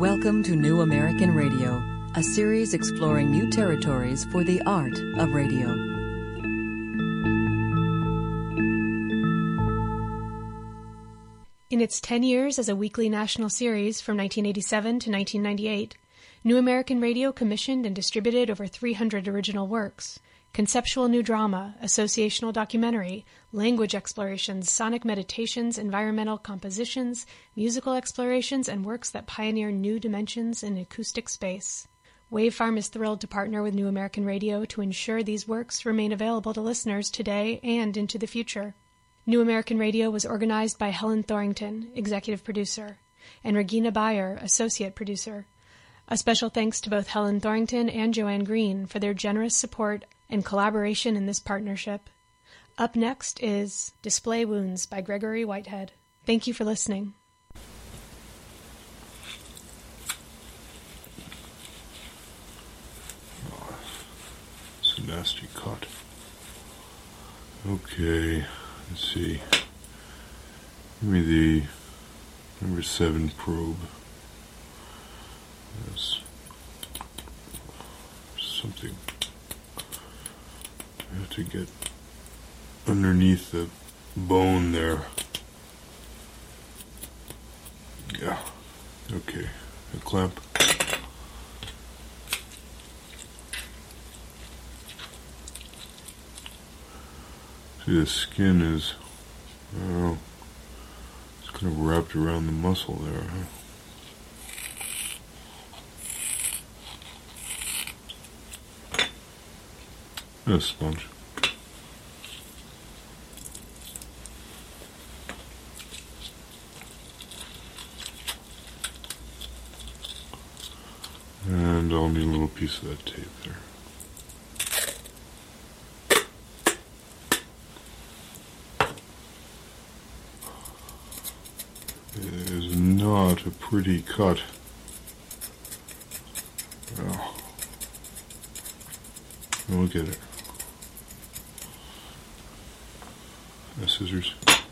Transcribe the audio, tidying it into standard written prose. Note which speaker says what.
Speaker 1: Welcome to New American Radio, a series exploring new territories for the art of radio.
Speaker 2: In its 10 years as a weekly national series from 1987 to 1998, New American Radio commissioned and distributed over 300 original works. Conceptual new drama, associational documentary, language explorations, sonic meditations, environmental compositions, musical explorations, and works that pioneer new dimensions in acoustic space. Wavefarm is thrilled to partner with New American Radio to ensure these works remain available to listeners today and into the future. New American Radio was organized by Helen Thorington, executive producer, and Regina Bayer, associate producer. A special thanks to both Helen Thorington and Joanne Green for their generous support and collaboration in this partnership. Up next is Display Wounds by Gregory Whitehead. Thank you for listening.
Speaker 3: Oh, it's a nasty cut. Okay, let's see. Give me the number 7 probe. Yes. Something I have to get underneath the bone there. Yeah. Okay. A clamp. See, the skin is, oh, it's kind of wrapped around the muscle there, huh? A sponge. And I'll need a little piece of that tape there. It is not a pretty cut. Oh. Look at it. Scissors.